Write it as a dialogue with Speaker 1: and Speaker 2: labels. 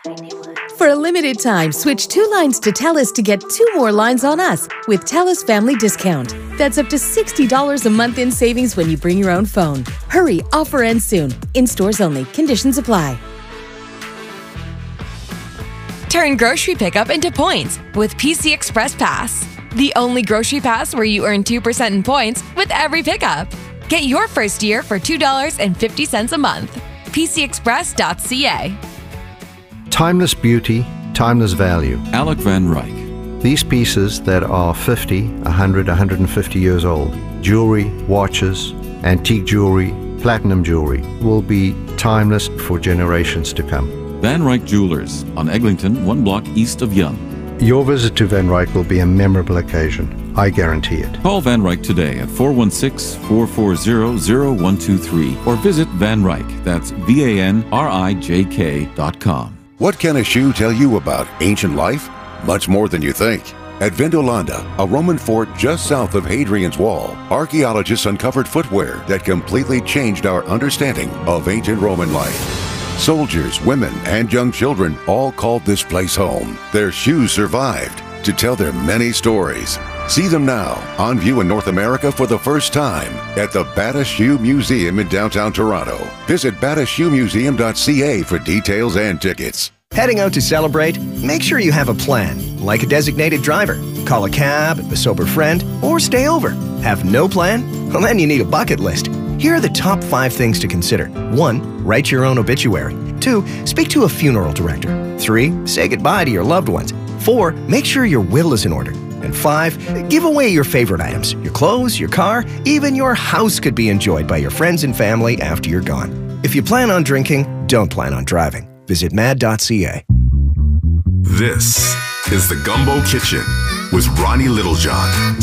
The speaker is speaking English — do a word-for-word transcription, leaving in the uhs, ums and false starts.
Speaker 1: For a limited time, switch two lines to TELUS to get two more lines on us with TELUS Family Discount. That's up to sixty dollars a month in savings when you bring your own phone. Hurry, offer ends soon. In stores only. Conditions apply.
Speaker 2: Turn grocery pickup into points with P C Express Pass. The only grocery pass where you earn two percent in points with every pickup. Get your first year for two dollars and fifty cents a month. P C express dot C A.
Speaker 3: Timeless beauty, timeless value.
Speaker 4: Alec Van Ryk.
Speaker 3: These pieces that are fifty, one hundred, one hundred fifty years old, jewelry, watches, antique jewelry, platinum jewelry, will be timeless for generations to come.
Speaker 4: Van Ryk Jewelers on Eglinton, one block east of Yonge.
Speaker 3: Your visit to Van Ryk will be a memorable occasion. I guarantee it.
Speaker 4: Call Van Ryk today at four one six, four four zero, zero one two three or visit Van Ryk, that's V A N R I J K dot com.
Speaker 5: What can a shoe tell you about ancient life? Much more than you think. At Vindolanda, a Roman fort just south of Hadrian's Wall, archaeologists uncovered footwear that completely changed our understanding of ancient Roman life. Soldiers, women, and young children all called this place home. Their shoes survived to tell their many stories. See them now, on view in North America for the first time at the Bata Shoe Museum in downtown Toronto. Visit bata shoe museum dot C A for details and tickets.
Speaker 6: Heading out to celebrate? Make sure you have a plan, like a designated driver. Call a cab, a sober friend, or stay over. Have no plan? Well, then you need a bucket list. Here are the top five things to consider. One, write your own obituary. Two, speak to a funeral director. Three, say goodbye to your loved ones. Four, make sure your will is in order. And five, give away your favorite items. Your clothes, your car, even your house could be enjoyed by your friends and family after you're gone. If you plan on drinking, don't plan on driving. Visit mad dot C A.
Speaker 7: This is the Gumbo Kitchen with Ronnie Littlejohn.